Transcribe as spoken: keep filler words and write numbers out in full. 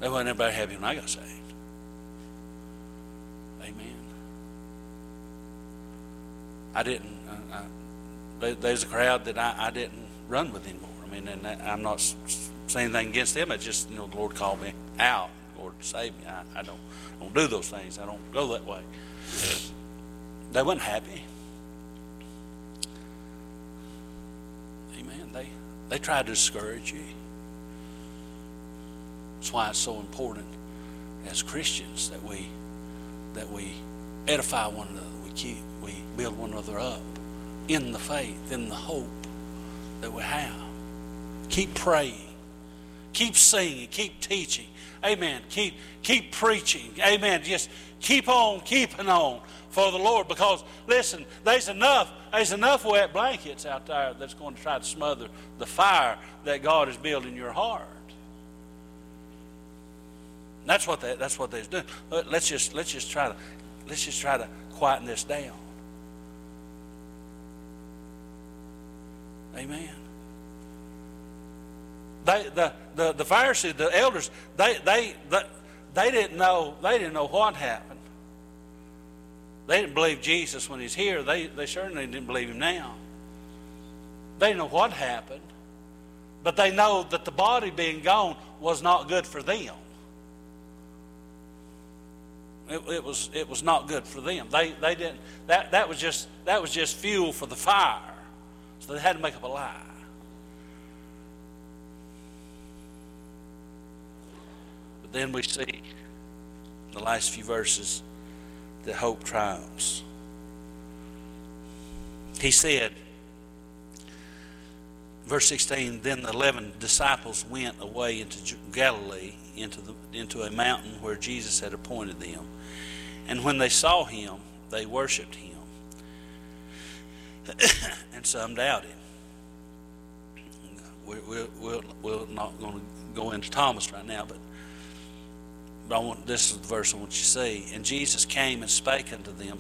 They wasn't everybody happy when I got saved. Amen. I didn't, I, I, there, there's a crowd that I, I didn't run with anymore. I mean, and that, I'm not saying anything against them. It's just, you know, the Lord called me out. The Lord saved me. I, I don't, don't do those things. I don't go that way. They weren't happy. Amen. They, they tried to discourage you. That's why it's so important as Christians that we that we edify one another. We keep we build one another up in the faith, in the hope that we have. Keep praying. Keep singing. Keep teaching. Amen. Keep keep preaching. Amen. Just keep on keeping on for the Lord. Because listen, there's enough, there's enough wet blankets out there that's going to try to smother the fire that God is building in your heart. That's what they, that's what they're doing. Let's just let's just try to let's just try to quieten this down. Amen. They the the, the Pharisees, the elders, they, they they they didn't know they didn't know what happened. They didn't believe Jesus when he's here. They they certainly didn't believe him now. They didn't know what happened, but they know that the body being gone was not good for them. It, it was it was not good for them. They they didn't that that was just that was just fuel for the fire. So they had to make up a lie. But then we see in the last few verses that hope triumphs. He said, verse sixteen, then the eleven disciples went away into Galilee, into the into a mountain where Jesus had appointed them. And when they saw him, they worshipped him. And some doubted. We're, we're, we're, we're not going to go into Thomas right now, but, but I want, this is the verse I want you to see. And Jesus came and spake unto them,